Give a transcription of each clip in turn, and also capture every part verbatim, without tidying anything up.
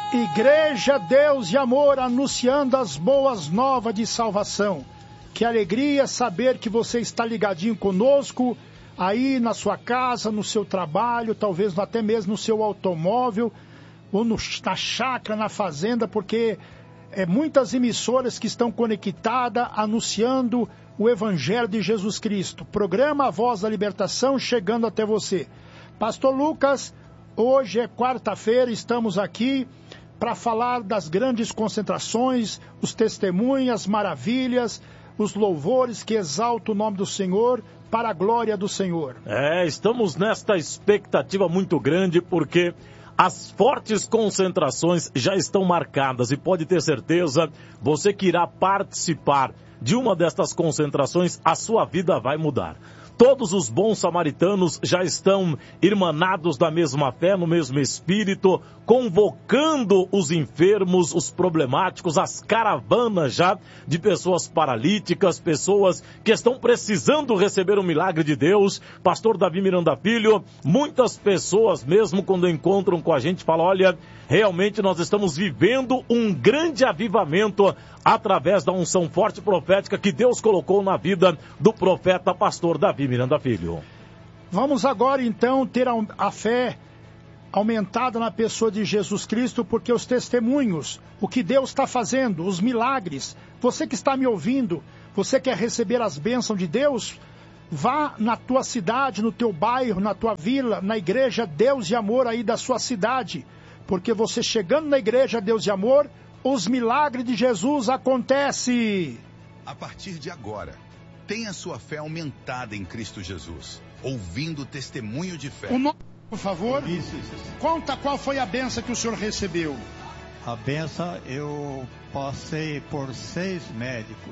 Igreja Deus e Amor, anunciando as boas novas de salvação. Que alegria saber que você está ligadinho conosco, aí na sua casa, no seu trabalho, talvez até mesmo no seu automóvel, ou no, na chácara, na fazenda, porque é muitas emissoras que estão conectadas, anunciando o Evangelho de Jesus Cristo. Programa A Voz da Libertação chegando até você. Pastor Lucas, hoje é quarta-feira, estamos aqui para falar das grandes concentrações, os testemunhos, as maravilhas, os louvores que exaltam o nome do Senhor para a glória do Senhor. É, estamos nesta expectativa muito grande porque as fortes concentrações já estão marcadas e pode ter certeza, você que irá participar de uma destas concentrações, a sua vida vai mudar. Todos os bons samaritanos já estão irmanados da mesma fé, no mesmo espírito, convocando os enfermos, os problemáticos, as caravanas já de pessoas paralíticas, pessoas que estão precisando receber o milagre de Deus. Pastor Davi Miranda Filho, muitas pessoas mesmo quando encontram com a gente falam, olha, realmente nós estamos vivendo um grande avivamento através da unção forte profética que Deus colocou na vida do profeta pastor Davi Miranda Filho. Vamos agora então ter a fé aumentada na pessoa de Jesus Cristo, porque os testemunhos, o que Deus está fazendo, os milagres, você que está me ouvindo, você quer receber as bênçãos de Deus, vá na tua cidade, no teu bairro, na tua vila, na igreja Deus e Amor aí da sua cidade, porque você chegando na igreja Deus e Amor, os milagres de Jesus acontecem. A partir de agora, tenha sua fé aumentada em Cristo Jesus, ouvindo o testemunho de fé. O nome, por favor, isso, isso. Conta qual foi a benção que o senhor recebeu. A benção, eu passei por seis médicos.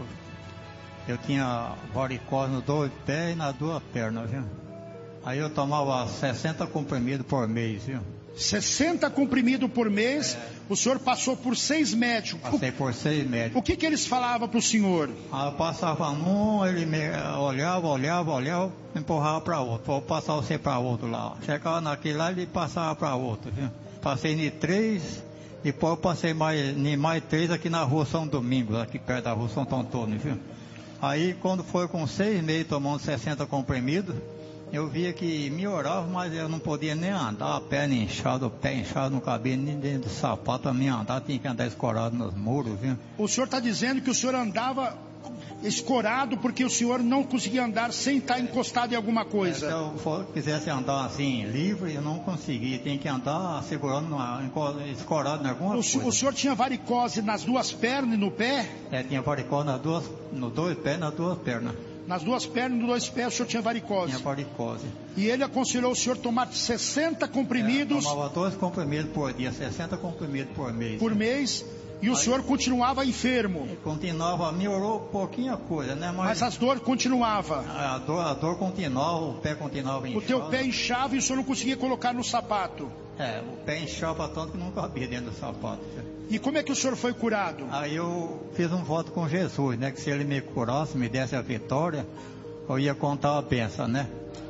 Eu tinha varicose nos dois pés e nas duas pernas, viu? Aí eu tomava sessenta comprimidos por mês, viu? sessenta comprimidos por mês, é. O senhor passou por seis médicos. Passei por seis médicos. O que que eles falavam para o senhor? Ah, eu passava um, ele me olhava, olhava, olhava, me empurrava para outro. Vou passar você para outro lá. Chegava naquele lá, ele passava para outro, viu? Passei em três, depois eu passei mais, em mais três aqui na rua São Domingos, aqui perto da rua São Antônio, viu? Aí quando foi com seis meses tomando sessenta comprimidos, eu via que melhorava, mas eu não podia nem andar, a perna inchada, o pé inchado, não cabia nem dentro do sapato, a minha andar, tinha que andar escorado nos muros, viu? O senhor está dizendo que o senhor andava escorado porque o senhor não conseguia andar sem estar encostado em alguma coisa. É, se eu quisesse andar assim, livre, eu não conseguia, tinha que andar segurando, escorado em alguma o, coisa. O senhor tinha varicose nas duas pernas e no pé? É, tinha varicose nas duas, nos dois pés e nas duas pernas. Nas duas pernas e nos dois pés o senhor tinha varicose. Tinha varicose. E ele aconselhou o senhor tomar sessenta comprimidos. É, tomava dois comprimidos por dia, sessenta comprimidos por mês. Por mês. E o Aí, senhor continuava enfermo. Continuava, melhorou pouquinha coisa, né? Mas, Mas as dores continuavam. A dor, a dor continuava, o pé continuava inchado. O teu pé inchava e o senhor não conseguia colocar no sapato. É, o pé inchava tanto que não cabia dentro do sapato. E como é que o senhor foi curado? Aí eu fiz um voto com Jesus, né? Que se ele me curasse, me desse a vitória, eu ia contar a benção, né?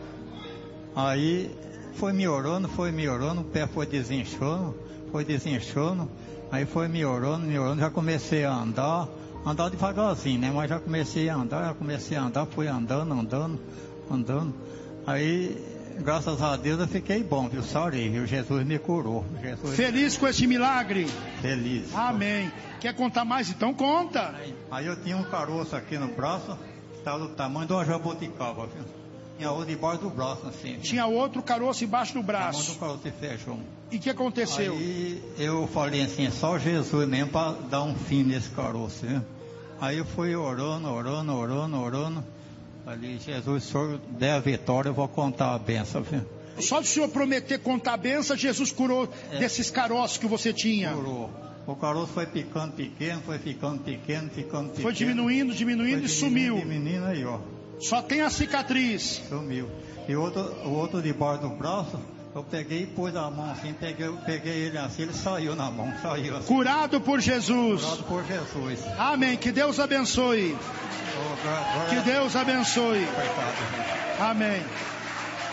Aí foi melhorando, foi melhorando, o pé foi desinchando, foi desinchando, aí foi melhorando, melhorando, já comecei a andar, andar devagarzinho, né? Mas já comecei a andar, já comecei a andar, fui andando, andando, andando. Aí, graças a Deus, eu fiquei bom, viu? Sarei, viu? Jesus me curou. Jesus... Feliz com esse milagre? Feliz. Amém. Quer contar mais? Então conta. Aí, aí eu tinha um caroço aqui no braço, estava do tamanho de uma jabuticaba, viu? Tinha outro debaixo do braço, assim. Viu? Tinha outro caroço embaixo do braço. Tamanho do caroço de feijão. E o que aconteceu? Aí eu falei assim, só Jesus mesmo para dar um fim nesse caroço, viu? Aí eu fui orando, orando, orando, orando. Falei, Jesus, se o senhor der a vitória, eu vou contar a benção, viu? Só de o senhor prometer contar a benção, Jesus curou é. desses caroços que você tinha. Curou. O caroço foi ficando pequeno, foi ficando pequeno, ficando pequeno. Foi diminuindo, diminuindo foi e sumiu. Diminuindo aí, ó. Só tem a cicatriz. Sumiu. E outro, o outro debaixo do braço, eu peguei e pus a mão assim, peguei, peguei ele assim, ele saiu na mão, saiu assim. Curado por Jesus. Curado por Jesus. Amém. Que Deus abençoe. Oh, glória... Que Deus abençoe. Obrigado. Amém.